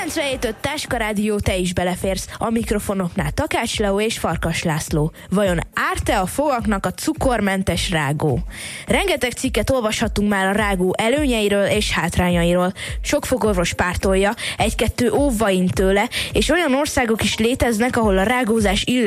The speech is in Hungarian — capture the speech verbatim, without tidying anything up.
kilencvenhét öt Táska Rádió, te is beleférsz. A mikrofonoknál Takács Leó és Farkas László. Vajon árt-e a fogaknak a cukormentes rágó? Rengeteg cikket olvashattunk már a rágó előnyeiről és hátrányairól. Sok fogorvos pártolja, egy-kettő óvva int tőle, és olyan országok is léteznek, ahol a rágózás illegális